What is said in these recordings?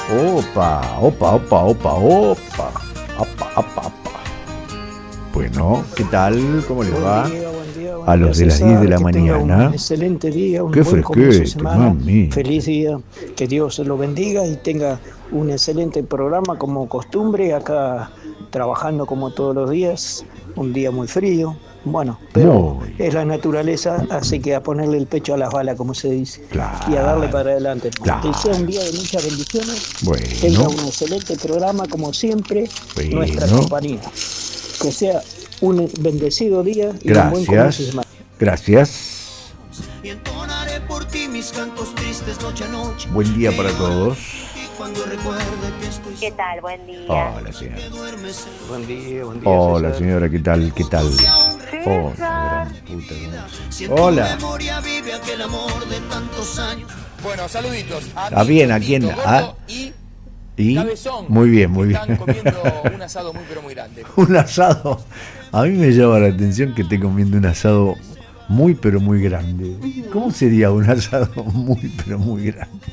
Opa, opa, opa, opa, opa. Opa, opa, opa. Bueno, ¿qué tal? ¿Cómo les va? Buen día, A los de las 10 de la que tenga mañana. un excelente día, un Qué buen comienzo de fresquete, semana, mami. feliz día, que Dios lo bendiga y tenga un excelente programa como costumbre, acá trabajando como todos los días, un día muy frío, bueno, pero Muy es la naturaleza, así que a ponerle el pecho a las balas, como se dice, y a darle claro, para adelante. Que sea un claro. día de muchas bendiciones, tenga Bueno, un excelente programa como siempre, nuestra bueno. compañía. Que sea un bendecido día y un buen comienzo de Gracias. semana. Gracias. Y entonaré por ti mis cantos tristes noche a noche. Buen día para todos. Y cuando recuerde que estoy ¿Qué tal? Buen día. Hola, señora. Buen día, Hola, César. señora, ¿qué tal? ¿Qué tal? Oh, César. gran puta. Si en tu Hola. memoria vive aquel amor de tantos años. Bueno, saluditos. ¿Está bien? ¿A quién? Gordo ¿Ah? y ¿Y? Cabezón. Muy bien, muy que bien. están comiendo un asado muy pero muy grande. Un asado. A mí me llama la atención que esté comiendo un asado muy pero muy grande. ¿Cómo sería un asado muy pero muy grande?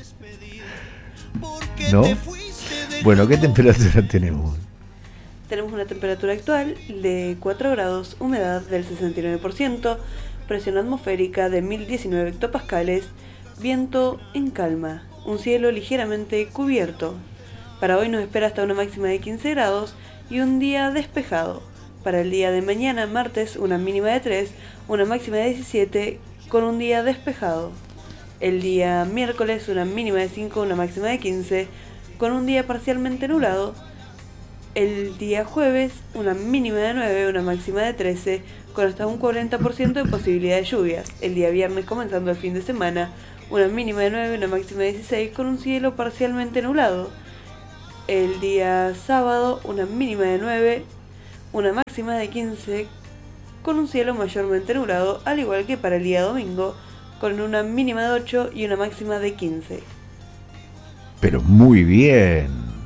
¿No? Bueno, ¿qué temperatura tenemos? Tenemos una temperatura actual de 4 grados, humedad del 69%, presión atmosférica de 1019 hectopascales, viento en calma, un cielo ligeramente cubierto. Para hoy nos espera hasta una máxima de 15 grados y un día despejado. Para el día de mañana, martes, una mínima de 3, una máxima de 17, con un día despejado. El día miércoles, una mínima de 5, una máxima de 15, con un día parcialmente nublado. El día jueves, una mínima de 9, una máxima de 13, con hasta un 40% de posibilidad de lluvias. El día viernes, comenzando el fin de semana, una mínima de 9, una máxima de 16, con un cielo parcialmente nublado. El día sábado, una mínima de 9, una máxima de 15, con un cielo mayormente nublado, al igual que para el día domingo, con una mínima de 8 y una máxima de 15. Pero muy bien.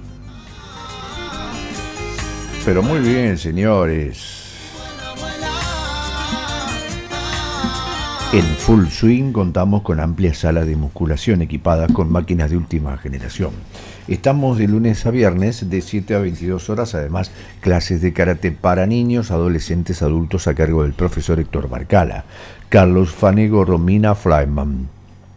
Pero muy bien, señores. En Full Swing contamos con amplias salas de musculación equipadas con máquinas de última generación. Estamos de lunes a viernes de 7 a 22 horas, además clases de karate para niños, adolescentes, adultos a cargo del profesor Héctor Marcala. Carlos Fanego, Romina Flyman,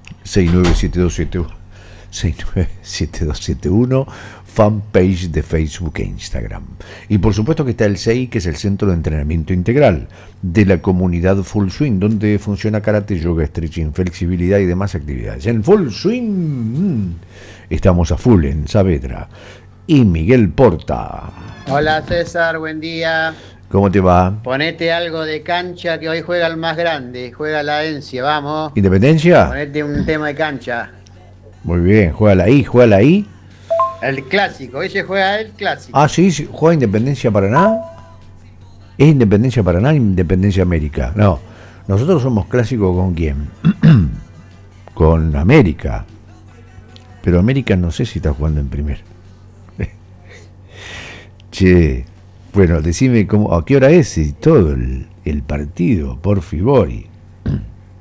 697271, fanpage de Facebook e Instagram. Y por supuesto que está el CEI, que es el Centro de Entrenamiento Integral de la comunidad Full Swing, donde funciona karate, yoga, stretching, flexibilidad y demás actividades. En Full Swing estamos a full en Saavedra. Y Miguel Porta. Hola César, buen día. ¿Cómo te va? Ponete algo de cancha que hoy juega el más grande, juega la Encia, vamos. ¿Independencia? Ponete un tema de cancha. Muy bien, juégala ahí, juégala ahí. El clásico, hoy se juega el clásico. Ah, sí, sí, juega Independencia Paraná. ¿Es Independencia Paraná o Independencia América? No, nosotros somos clásicos ¿con quién? Con América. Pero América no sé si está jugando en primera. Che, bueno, decime cómo, a qué hora es y todo el partido, por favor.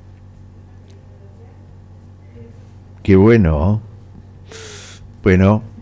Qué bueno. Bueno.